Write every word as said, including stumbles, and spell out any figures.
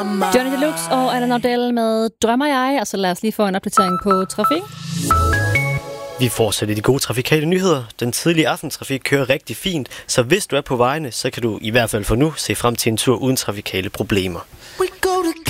Johnny Deluxe og Anna Nordell med Drømmer jeg, og så lad os lige få en opdatering på trafik. Vi fortsætter de gode trafikale nyheder. Den tidlige aftentrafik kører rigtig fint, så hvis du er på vejene, så kan du i hvert fald for nu se frem til en tur uden trafikale problemer.